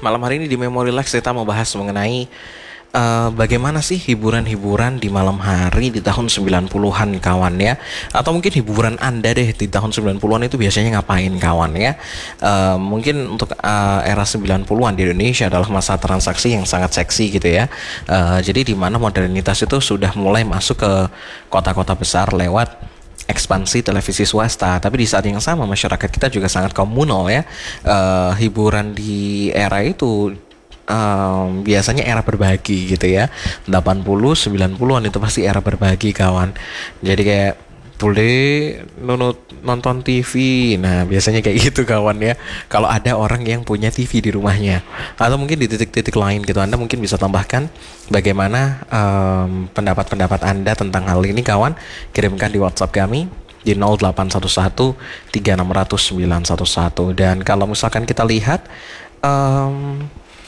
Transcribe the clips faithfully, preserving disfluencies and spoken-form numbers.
Malam hari ini di Memori Relax kita mau bahas mengenai eh, bagaimana sih hiburan-hiburan di malam hari di tahun sembilan puluhan kawan ya. Atau mungkin hiburan Anda deh di tahun sembilan puluhan itu biasanya ngapain kawan ya. Eh, mungkin untuk eh, era sembilan puluhan di Indonesia adalah masa transaksi yang sangat seksi gitu ya. Eh, jadi di mana modernitas itu sudah mulai masuk ke kota-kota besar lewat ekspansi televisi swasta, tapi di saat yang sama masyarakat kita juga sangat komunal ya. Eh, hiburan di era itu em, biasanya era berbagi gitu ya. delapan puluh sembilan puluhan itu pasti era berbagi kawan. Jadi kayak boleh nonton T V. Nah, biasanya kayak gitu kawan ya. Kalau ada orang yang punya T V di rumahnya, atau mungkin di titik-titik lain gitu, Anda mungkin bisa tambahkan bagaimana em, pendapat-pendapat Anda tentang hal ini kawan. Kirimkan di WhatsApp kami di nol delapan satu satu tiga enam nol nol sembilan satu satu. Dan kalau misalkan kita lihat em,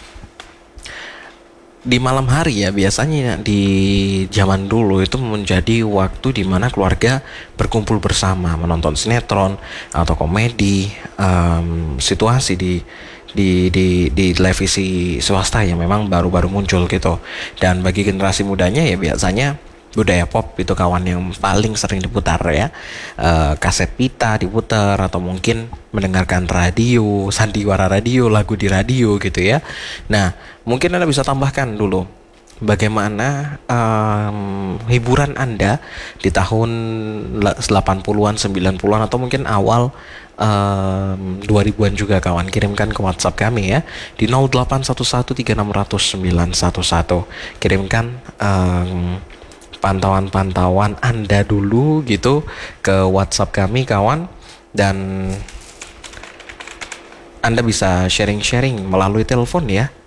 di malam hari ya, biasanya di zaman dulu itu menjadi waktu di mana keluarga berkumpul bersama menonton sinetron atau komedi, em, situasi di di di di televisi swasta yang memang baru-baru muncul gitu. Dan bagi generasi mudanya ya biasanya budaya pop itu kawan yang paling sering diputar ya. Eh, kaset pita diputar, atau mungkin mendengarkan radio, sandiwara radio, lagu di radio gitu ya. Nah, mungkin Anda bisa tambahkan dulu bagaimana em, hiburan Anda di tahun delapan puluhan, sembilan puluhan, atau mungkin awal em, dua ribuan juga kawan. Kirimkan ke WhatsApp kami ya di nol delapan satu satu tiga enam nol nol sembilan satu satu. Kirimkan em, pantauan-pantauan Anda dulu gitu ke WhatsApp kami kawan. Dan Anda bisa sharing-sharing melalui telepon ya